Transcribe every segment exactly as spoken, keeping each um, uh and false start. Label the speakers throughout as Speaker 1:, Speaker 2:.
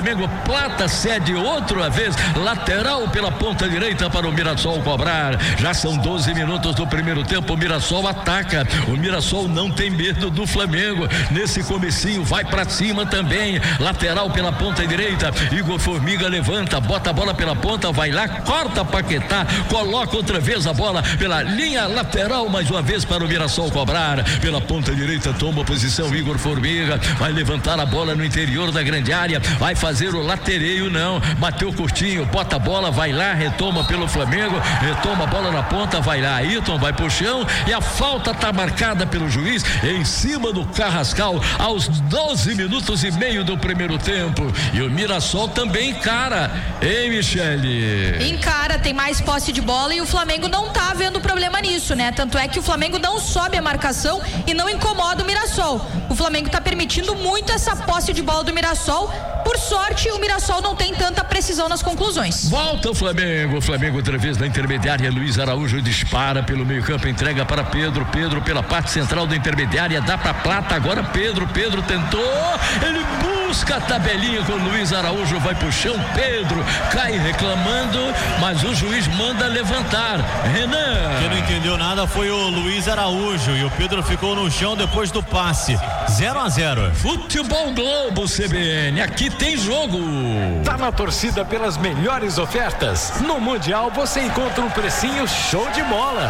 Speaker 1: Flamengo. Plata cede outra vez, lateral pela ponta direita para o Mirassol cobrar. Já são doze minutos do primeiro tempo, o Mirassol ataca. O Mirassol não tem medo do Flamengo. Nesse comecinho vai pra cima também. Lateral pela ponta direita. Igor Formiga levanta, bota a bola pela ponta, vai lá, corta Paquetá, coloca outra vez a bola pela linha lateral, mais uma vez para o Mirassol cobrar. Pela ponta direita toma posição Igor Formiga, vai levantar a bola no interior da grande área, vai fazer o latereio, não, bateu curtinho, bota a bola, vai lá, retoma pelo Flamengo, retoma a bola na ponta, vai lá, Ayrton vai pro chão e a falta tá marcada pelo juiz em cima do Carrascal aos doze minutos e meio do primeiro tempo. E o Mirassol também encara, hein, Michele?
Speaker 2: Encara, tem mais posse de bola e o Flamengo não tá vendo problema nisso, né? Tanto é que o Flamengo não sobe a marcação e não incomoda o Mirassol. O Flamengo tá permitindo muito essa posse de bola do Mirassol. Por sorte, o Mirassol não tem tanta precisão nas conclusões.
Speaker 1: Volta o Flamengo, o Flamengo outra vez na intermediária, Luiz Araújo dispara pelo meio campo, entrega para Pedro, Pedro pela parte central da intermediária, dá para Plata, agora Pedro, Pedro tentou, ele busca a tabelinha com Luiz Araújo, vai pro chão, Pedro cai reclamando, mas o juiz manda levantar. Renan.
Speaker 3: Quem não entendeu nada foi o Luiz Araújo e o Pedro ficou no chão depois do passe. zero a zero.
Speaker 1: Futebol Globo C B N, aqui tem jogo.
Speaker 4: Tá na torcida pelas melhores ofertas. No Mundial você encontra um precinho show de bola.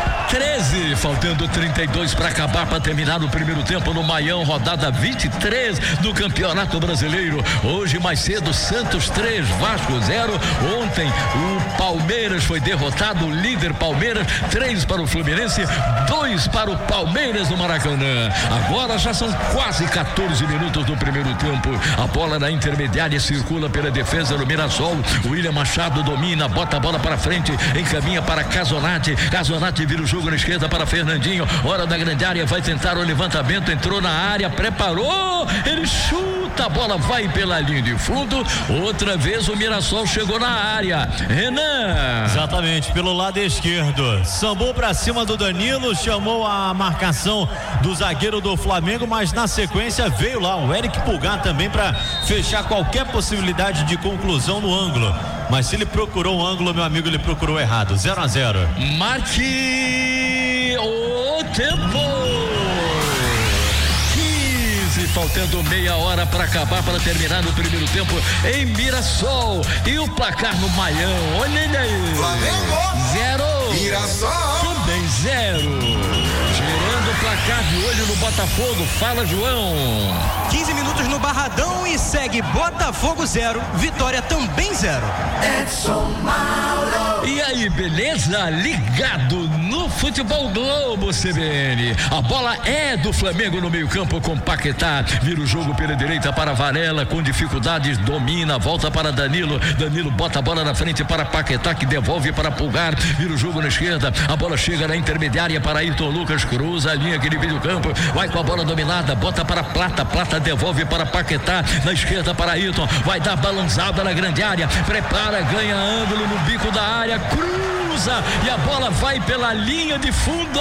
Speaker 1: treze, faltando trinta e dois para acabar, para terminar o primeiro tempo no Maião, rodada vinte e três do Campeonato Brasileiro. Hoje mais cedo, Santos três, Vasco zero. Ontem o Palmeiras foi derrotado, o líder Palmeiras, três para o Fluminense, dois para o Palmeiras no Maracanã. Agora já são quase quatorze minutos do primeiro tempo. A bola na intermediária circula pela defesa do Mirassol. O William Machado domina, bota a bola para frente, encaminha para Casonati. Casonati vira o jogo na esquerda para Fernandinho. Hora da grande área, vai tentar o levantamento, entrou na área, preparou, ele chuta, a bola vai pela linha de fundo. Outra vez o Mirassol chegou na área. Renan.
Speaker 3: Exatamente, pelo lado esquerdo. Sambou para cima do Danilo, chamou a marcação do zagueiro do Flamengo, mas na sequência veio lá o Eric Pulgar também para fechar qualquer possibilidade de conclusão no ângulo. Mas se ele procurou o ângulo, meu amigo, ele procurou errado. zero a zero.
Speaker 1: Marque o tempo. Faltando meia hora para acabar, para terminar no primeiro tempo em Mirassol. E o placar no Maião, olha ele aí.
Speaker 5: Flamengo
Speaker 1: zero.
Speaker 5: Mirassol
Speaker 1: também zero. Girando o placar de olho no Botafogo. Fala, João.
Speaker 6: quinze minutos no Barradão e segue Botafogo zero, Vitória também zero.
Speaker 5: Edson Mauro.
Speaker 1: E aí, beleza? Ligado no Futebol Globo C B N. A bola é do Flamengo no meio-campo com Paquetá. Vira o jogo pela direita para Varela, com dificuldades, domina, volta para Danilo. Danilo bota a bola na frente para Paquetá, que devolve para Pulgar. Vira o jogo na esquerda. A bola chega na intermediária para Ayrton Lucas, cruza a linha que divide o campo. Vai com a bola dominada, bota para Plata. Plata devolve para Paquetá, na esquerda para Ayrton. Vai dar balançada na grande área. Prepara, ganha ângulo no bico da área. Cruza e a bola vai pela linha de fundo.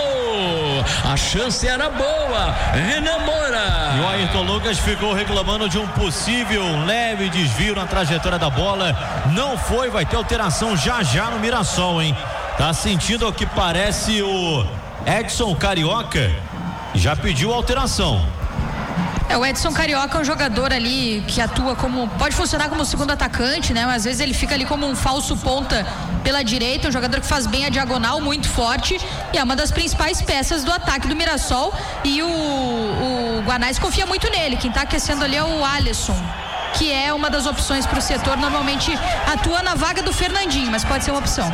Speaker 1: A chance era boa. Renan Moura.
Speaker 3: E o Ayrton Lucas ficou reclamando de um possível leve desvio na trajetória da bola. Não foi, vai ter alteração já já no Mirassol, hein? Tá sentindo o que parece o Edson Carioca? Já pediu alteração.
Speaker 2: É, o Edson Carioca é um jogador ali que atua como, pode funcionar como segundo atacante, né? Mas às vezes ele fica ali como um falso ponta pela direita, um jogador que faz bem a diagonal, muito forte, e é uma das principais peças do ataque do Mirassol, e o, o Guanais confia muito nele. Quem tá aquecendo ali é o Alisson, que é uma das opções para o setor, normalmente atua na vaga do Fernandinho, mas pode ser uma opção.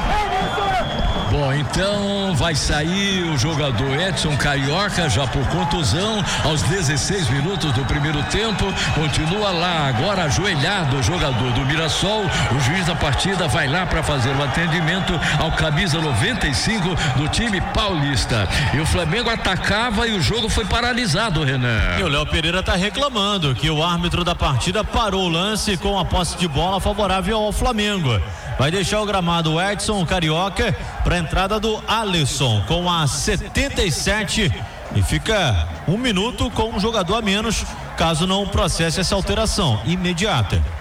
Speaker 1: Bom, então vai sair o jogador Edson Carioca, já por contusão, aos dezesseis minutos do primeiro tempo. Continua lá, agora ajoelhado o jogador do Mirassol. O juiz da partida vai lá para fazer o atendimento ao camisa noventa e cinco do time paulista. E o Flamengo atacava e o jogo foi paralisado, Renan.
Speaker 3: E o Léo Pereira tá reclamando que o árbitro da partida parou o lance com a posse de bola favorável ao Flamengo. Vai deixar o gramado o Edson Carioca para a entrada do Alisson com a setenta e sete, e fica um minuto com um jogador a menos, caso não processe essa alteração imediata.